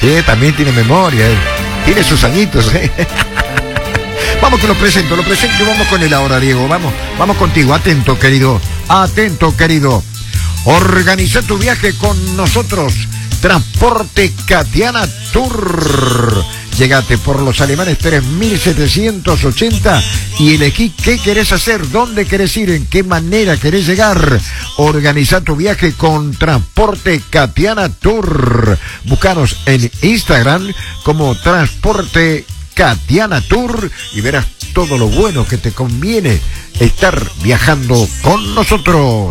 También tiene memoria, tiene sus añitos, Vamos que lo presento, vamos con él ahora, Diego, vamos contigo, atento querido. Organiza tu viaje con nosotros, Transporte Katiana Tour. Llegate por los Alemanes 3780 y elegí qué querés hacer, dónde querés ir, en qué manera querés llegar. Organiza tu viaje con Transporte Katiana Tour. Búscanos en Instagram como Transporte Katiana Tour y verás todo lo bueno que te conviene estar viajando con nosotros.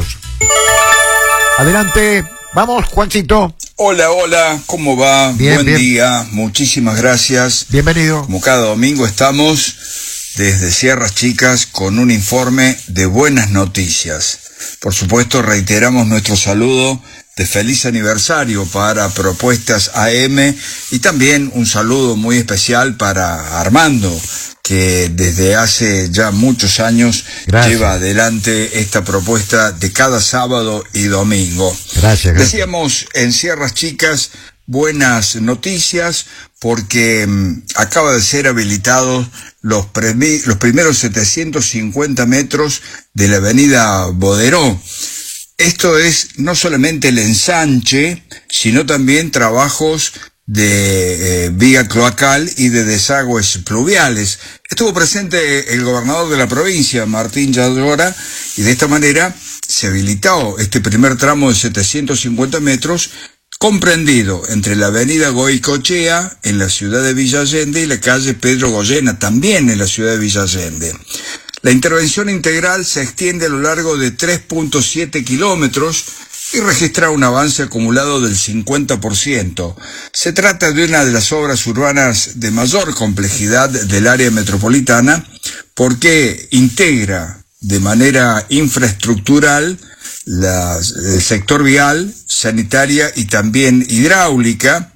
Adelante, vamos, Juancito. Hola, ¿cómo va? Bien, Buen bien. día, muchísimas gracias. Bienvenido. Como cada domingo estamos desde Sierras Chicas con un informe de buenas noticias. Por supuesto, reiteramos nuestro saludo de feliz aniversario para Propuestas AM y también un saludo muy especial para Armando, que desde hace ya muchos años lleva adelante esta propuesta de cada sábado y domingo. Gracias. Decíamos en Sierras Chicas buenas noticias porque acaba de ser habilitados los primeros 750 metros de la avenida Boderó. Esto es no solamente el ensanche, sino también trabajos de vía cloacal y de desagües pluviales. Estuvo presente el gobernador de la provincia, Martín Yarlora, y de esta manera se habilitó este primer tramo de 750 metros, comprendido entre la avenida Goicoechea, en la ciudad de Villa Allende, y la calle Pedro Goyena, también en la ciudad de Villa Allende. La intervención integral se extiende a lo largo de 3.7 kilómetros y registra un avance acumulado del 50%. Se trata de una de las obras urbanas de mayor complejidad del área metropolitana porque integra de manera infraestructural el sector vial, sanitaria y también hidráulica.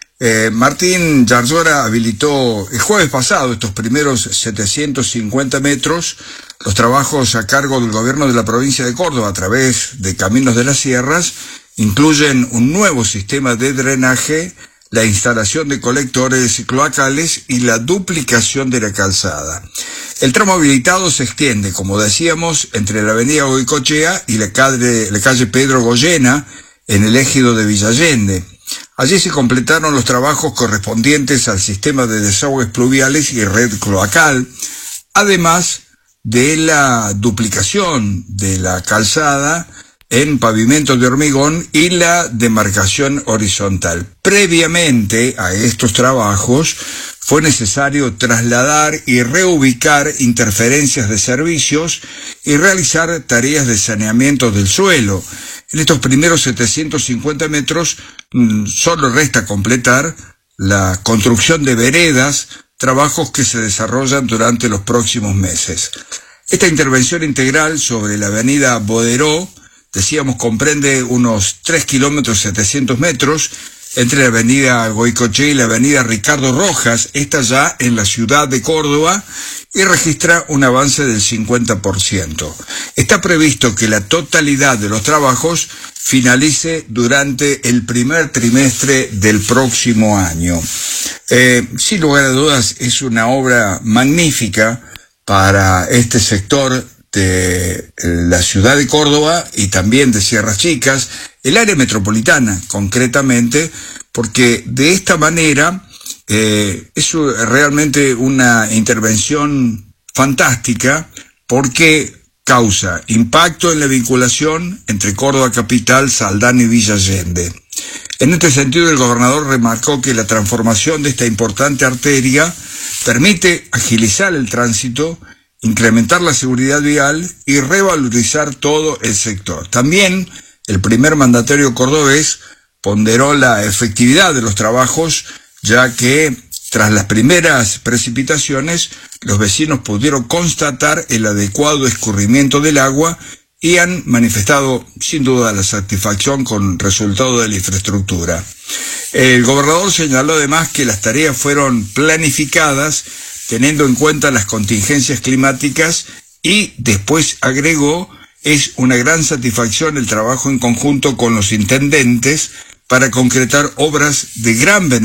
Martín Yarlora habilitó el jueves pasado estos primeros 750 metros. Los trabajos a cargo del gobierno de la provincia de Córdoba a través de Caminos de las Sierras incluyen un nuevo sistema de drenaje, la instalación de colectores cloacales y la duplicación de la calzada. El tramo habilitado se extiende, como decíamos, entre la avenida Goicoechea y la calle Pedro Goyena en el ejido de Villa Allende. Allí se completaron los trabajos correspondientes al sistema de desagües pluviales y red cloacal, además de la duplicación de la calzada en pavimento de hormigón y la demarcación horizontal. Previamente a estos trabajos fue necesario trasladar y reubicar interferencias de servicios y realizar tareas de saneamiento del suelo. En estos primeros 750 metros solo resta completar la construcción de veredas, trabajos que se desarrollan durante los próximos meses. Esta intervención integral sobre la avenida Boderó, decíamos, comprende unos 3 kilómetros 700 metros entre la avenida Goicoechea y la avenida Ricardo Rojas, esta ya en la ciudad de Córdoba, y registra un avance del 50%. Está previsto que la totalidad de los trabajos finalice durante el primer trimestre del próximo año. Sin lugar a dudas, es una obra magnífica para este sector de la ciudad de Córdoba y también de Sierras Chicas, el área metropolitana concretamente, porque de esta manera es realmente una intervención fantástica porque causa impacto en la vinculación entre Córdoba capital, Saldán y Villa Allende. En este sentido, el gobernador remarcó que la transformación de esta importante arteria permite agilizar el tránsito, incrementar la seguridad vial y revalorizar todo el sector. También el primer mandatario cordobés ponderó la efectividad de los trabajos, ya que tras las primeras precipitaciones, los vecinos pudieron constatar el adecuado escurrimiento del agua y han manifestado sin duda la satisfacción con el resultado de la infraestructura. El gobernador señaló además que las tareas fueron planificadas teniendo en cuenta las contingencias climáticas y después agregó: es una gran satisfacción el trabajo en conjunto con los intendentes para concretar obras de gran beneficio